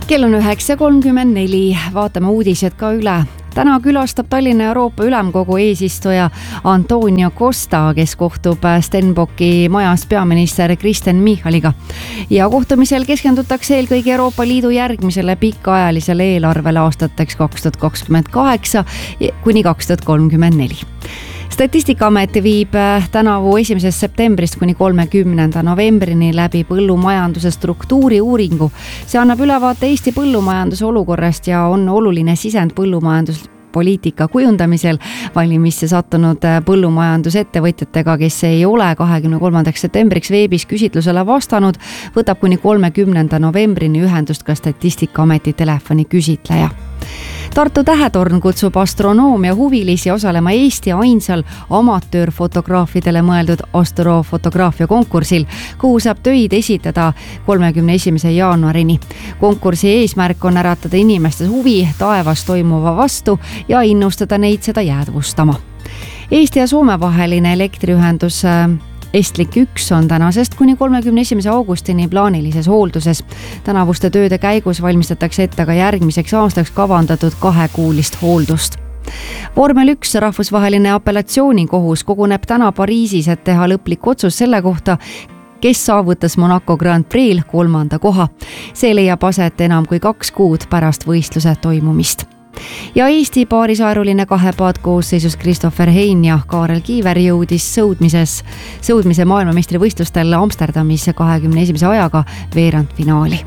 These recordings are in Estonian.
Kell on 9.34, vaatame uudised ka üle. Täna külastab Tallinna Euroopa Ülemkogu eesistuja Antonio Costa, kes kohtub Stenbocki majas peaminister Kristen Michaliga. Ja kohtumisel keskendutakse eelkõige Euroopa Liidu järgmisele pikaajalisele eelarvele aastateks 2028 kuni 2034. Statistikaamet viib tänavu 1. septembrist kuni 30. novembrini läbi põllumajanduse struktuuri uuringu. See annab ülevaate Eesti põllumajanduse olukorrast ja on oluline sisend põllumajanduspoliitika kujundamisel valimisse sattunud põllumajandusettevõtjatega, kes ei ole 23. septembriks veebis küsitlusele vastanud, võtab kuni 30. novembrini ühendust ka Statistikaameti telefoni küsitleja. Tartu Tähetorn kutsub astronoomia huvilisi osalema Eesti ainsal amatöörfotograafidele mõeldud astrofotograafia konkursil, kuhu saab töid esitada 31. jaanuarini. Konkursi eesmärk on äratada inimestes huvi taevas toimuva vastu ja innustada neid seda jäädvustama. Eesti ja Soome vaheline elektriühendus Estlik 1 on tänasest kuni 31. augustini plaanilises hoolduses. Tänavuste tööde käigus valmistatakse ette ka järgmiseks aastaks kavandatud 2-kuulist hooldust. Vormel 1 rahvusvaheline apellatsioonikohus koguneb täna Pariisis, et teha lõplik otsus selle kohta, kes saavutas Monaco Grand Prix'l 3. koha. See leiab aset enam kui 2 kuud pärast võistluse toimumist. Ja Eesti paarisaeruline kahepaat koosseisus Christopher Hein ja Kaarel Kiiver jõudis sõudmise maailmameistrivõistlustel Amsterdamis 21. ajaga veerandfinaali.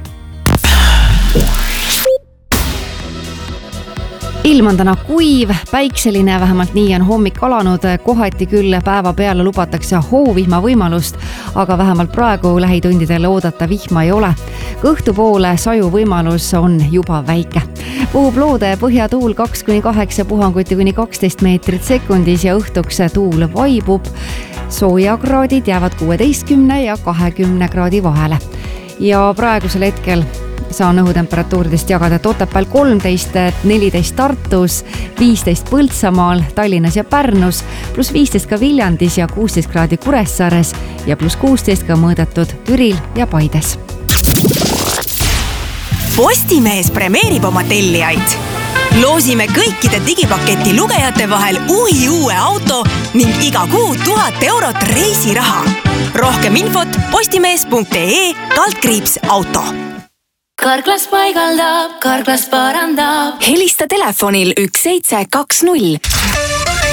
Ilm on täna kuiv, päikseline, vähemalt nii on hommik alanud, kohati küll päeva peale lubatakse hoovihma võimalust, aga vähemalt praegu lähitundidel oodata vihma ei ole. Õhtupoole saju võimalus on juba väike. Puhub loode põhjatuul 2-8 puhanguti kuni 12 meetrit sekundis ja õhtuks tuul vaibub. Soojakraadid jäävad 16 ja 20 kraadi vahele. Ja praegusel hetkel saan õhutemperatuuridest jagada Otepääl 13, 14 Tartus, 15 Põltsamaal, Tallinnas ja Pärnus, pluss 15 ka Viljandis ja 16 kraadi Kuressaares ja pluss 16 ka mõõdetud Türil ja Paides. Postimees premeerib oma tellijaid. Loosime kõikide digipaketi lugejate vahel uue auto ning iga kuu 1000 eurot reisiraha. Rohkem infot postimees.ee/auto. Karklas paigaldab, Karklas parandab. Helista telefonil 1720.